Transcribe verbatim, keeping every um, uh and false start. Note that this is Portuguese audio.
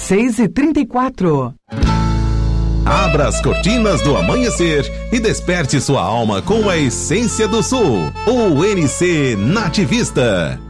seis e trinta e quatro. Abra as cortinas do amanhecer e desperte sua alma com a essência do sul. O N C Nativista.